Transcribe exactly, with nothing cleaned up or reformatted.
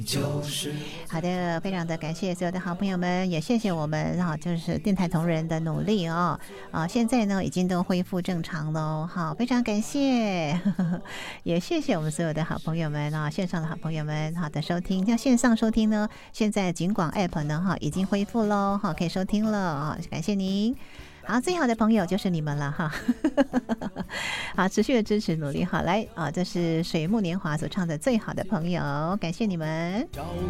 好的，非常的感谢所有的好朋友们，也谢谢我们哈、啊，就是电台同仁的努力哦。啊，现在呢已经都恢复正常了，好，非常感谢，呵呵也谢谢我们所有的好朋友们啊，线上的好朋友们好的收听。那线上收听呢，现在警广 App 呢哈已经恢复喽，哈可以收听了啊，感谢您。好，最好的朋友就是你们了哈！好，持续的支持努力，好来啊，这是水木年华所唱的《最好的朋友》，感谢你们。